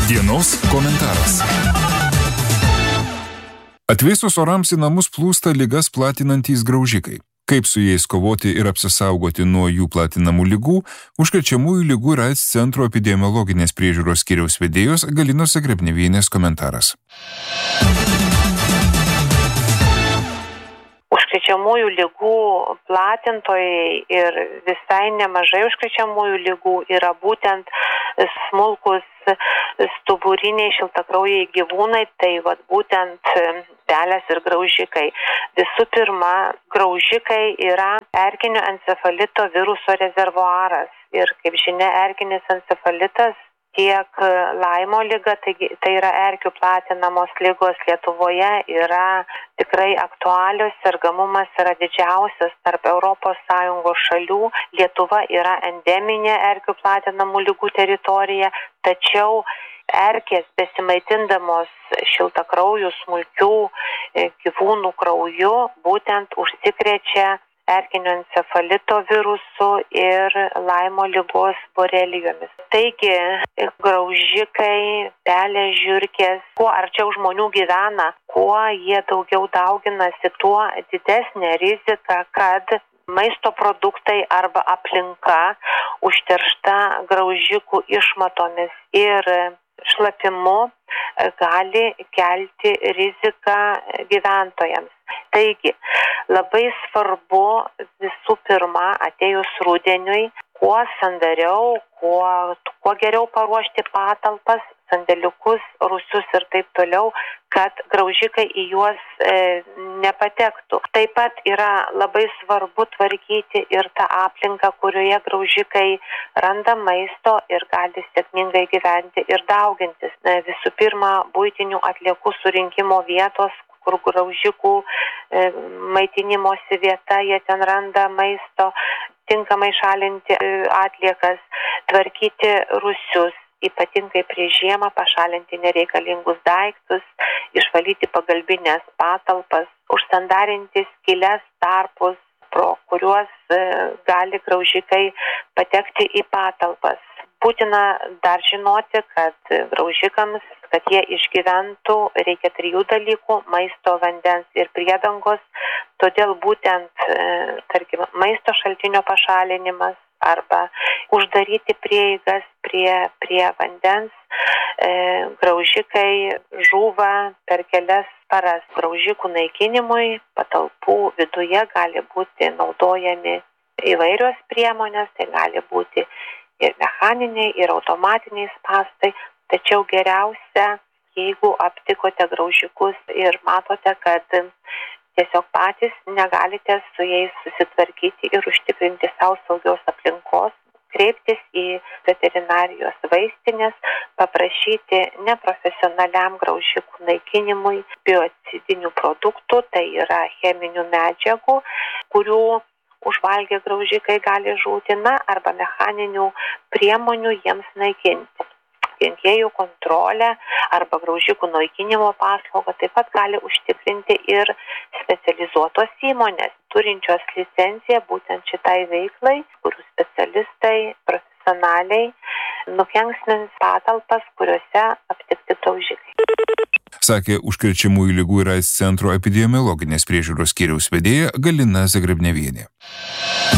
Dienos komentaras. Atvėsus orams į namus plūsta ligas platinantys graužikai. Kaip su jais kovoti ir apsisaugoti nuo jų platinamų ligų, Užkrečiamųjų ligų ir AIDS centro epidemiologinės priežiūros skyriaus vedėjos Galinos Zagrebnevienės komentaras. Užkrečiamųjų ligų platintojai ir visai nemažai užkrečiamųjų ligų yra būtent smulkus stuburiniai šiltakraujai gyvūnai, tai būtent pelės ir graužikai. Visų pirma, graužikai yra erkinio encefalito viruso rezervuaras ir, kaip žinia, erkinis encefalitas tiek Laimo liga, tai yra erkių platinamos ligos Lietuvoje, yra tikrai aktualios, sergamumas yra didžiausias tarp ES šalių. Lietuva yra endeminė erkių platinamų ligų teritorija, tačiau erkės besimaitindamos šiltakraujų smulkių gyvūnų krauju būtent užsikrečia erkinio encefalito virusu ir Laimo ligos borelijomis. Taigi, graužikai, pelės, žiurkės, kuo arčiau žmonių gyvena, kuo jie daugiau dauginasi, tuo didesnė rizika, kad maisto produktai arba aplinka užteršta graužikų išmatomis ir šlapimu gali kelti riziką gyventojams. Taigi, labai svarbu visų pirma, atėjus rudeniui, kuo sandariau, kuo geriau paruošti patalpas, sandėliukus, rūsius ir taip toliau, kad graužikai į juos nepatektų. Taip pat yra labai svarbu tvarkyti ir tą aplinką, kurioje graužikai randa maisto ir gali sėkmingai gyventi ir daugintis. Visų pirma, buitinių atliekų surinkimo vietos, kur graužikų maitinimosi vieta, jie ten randa maisto, tinkamai šalinti atliekas, tvarkyti rūsius, ypatingai prieš žiemą pašalinti nereikalingus daiktus, išvalyti pagalbinės patalpas, užsandarinti skyles, tarpus, pro kuriuos gali graužikai patekti į patalpas. Būtina dar žinoti, kad graužikams, kad jie išgyventų, reikia 3 dalykų – maisto, vandens ir priedangos. Todėl būtent, tarkim, maisto šaltinio pašalinimas arba uždaryti prieigas prie vandens. Graužikai žūva per kelias paras. Graužikų naikinimui patalpų viduje gali būti naudojami įvairios priemonės, tai gali būti ir mechaniniai, ir automatiniai spąstai, tačiau geriausia, jeigu aptikote graužikus ir matote, kad tiesiog patys negalite su jais susitvarkyti ir užtikrinti savo saugios aplinkos, kreiptis į veterinarijos vaistinės, paprašyti neprofesionaliam graužikų naikinimui biocidinių produktų, tai yra cheminių medžiagų, kurių užvalgę graužikai gali žūti, arba mechaninių priemonių jiems naikinti. Kenkėjų kontrolę arba graužikų naikinimo paslaugą taip pat gali užtikrinti ir specializuotos įmonės, turinčios licenciją būtent šitai veiklai, kurių specialistai profesionaliai nukenksmins patalpas, kuriuose aptikti graužikai. Sakė Užkrečiamųjų ligų ir AIDS centro epidemiologinės priežiūros skyriaus vedėja Galina Zagrebnevienė.